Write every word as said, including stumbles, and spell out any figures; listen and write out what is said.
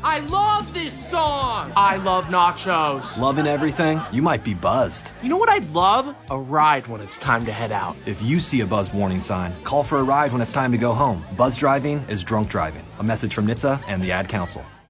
I love this song! I love nachos. Loving everything? You might be buzzed. You know what I'd love? A ride when it's time to head out. If you see a buzz warning sign, call for a ride when it's time to go home. Buzz driving is drunk driving. A message from N H T S A and the Ad Council.